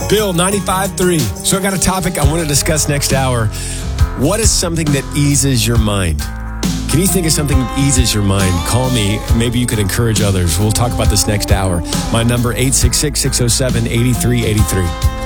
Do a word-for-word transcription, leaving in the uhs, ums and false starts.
Bill, ninety-five point three. So I got a topic I want to discuss next hour. What is something that eases your mind? Can you think of something that eases your mind? Call me. Maybe you could encourage others. We'll talk about this next hour. My number, eight six six, six oh seven, eight three eight three.